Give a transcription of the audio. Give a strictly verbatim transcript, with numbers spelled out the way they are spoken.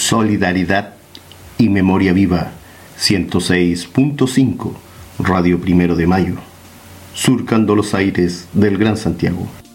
Solidaridad y memoria viva. ciento seis punto cinco Radio Primero de Mayo, surcando los aires del Gran Santiago.